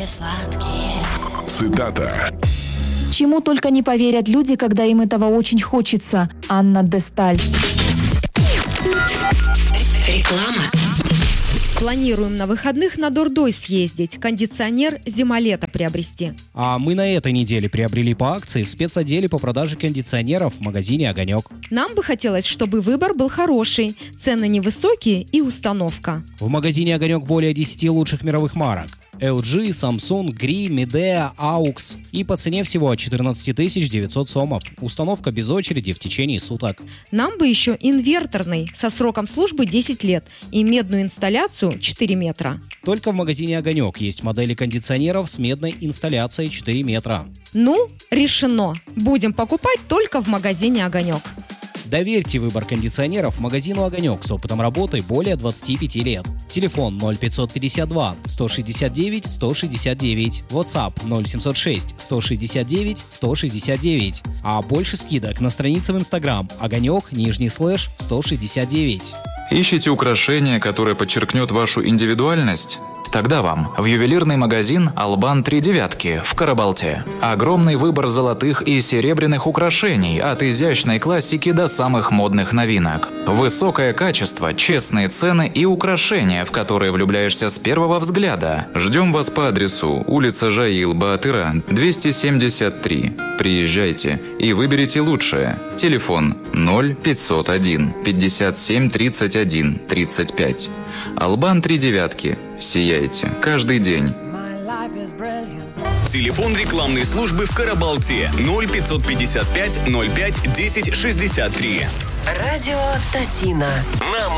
Цитата. Чему только не поверят люди, когда им этого очень хочется. Анна Десталь. Реклама. Планируем на выходных на Дордой съездить, кондиционер зима-лето приобрести. А мы на этой неделе приобрели по акции в спецотделе по продаже кондиционеров в магазине «Огонек». Нам бы хотелось, чтобы выбор был хороший, цены невысокие и установка. В магазине «Огонек» более 10 лучших мировых марок. LG, Samsung, Gree, Midea, AUX. И по цене всего 14 900 сомов. Установка без очереди в течение суток. Нам бы еще инверторный, со сроком службы 10 лет и медную инсталляцию 4 метра. Только в магазине «Огонек» есть модели кондиционеров с медной инсталляцией 4 метра. Ну, решено. Будем покупать только в магазине «Огонек». Доверьте выбор кондиционеров магазину «Огонек» с опытом работы более 25 лет. Телефон 0552 169 169. WhatsApp 0706 169 169. А больше скидок на странице в Instagram «Огонек_169». Ищите украшение, которое подчеркнет вашу индивидуальность? Тогда вам в ювелирный магазин «Албан 3 девятки» в Карабалте. Огромный выбор золотых и серебряных украшений от изящной классики до самых модных новинок. Высокое качество, честные цены и украшения, в которые влюбляешься с первого взгляда. Ждем вас по адресу улица Жаил-Баатыра, 273. Приезжайте и выберите лучшее. Телефон 0501 57 31 35. Албан 3 девятки. Сияйте каждый день. Телефон рекламной службы в Карабалте 0555 05 10 63. Радио Татина. Нам